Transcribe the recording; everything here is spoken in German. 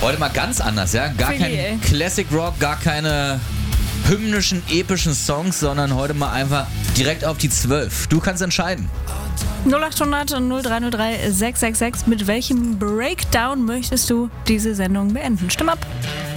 Heute mal ganz anders, ja? Gar kein Classic Rock, gar keine hymnischen, epischen Songs, sondern heute mal einfach direkt auf die 12. Du kannst entscheiden. 0800 0303 666. Mit welchem Breakdown möchtest du diese Sendung beenden? Stimm ab.